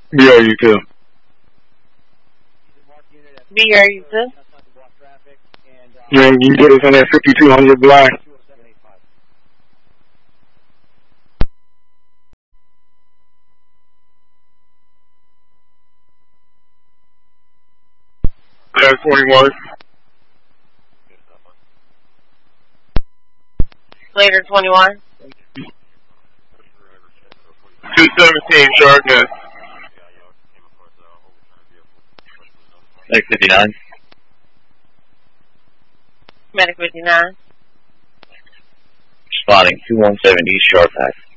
BRU2. BRU2. Yeah, you get us on that 5200 block. Yeah, 21. Later 21. 217 sharpness. Medic 59. Medic 59. Spotting 217 East Sharp Pack.